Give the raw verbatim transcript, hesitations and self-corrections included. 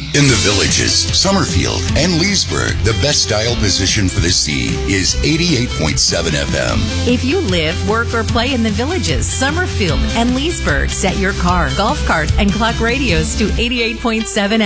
In the Villages, Summerfield, and Leesburg, the best dial position for the sea is eighty-eight point seven F M. If you live, work, or play in the Villages, Summerfield, and Leesburg, set your car, golf cart, and clock radios to eighty-eight point seven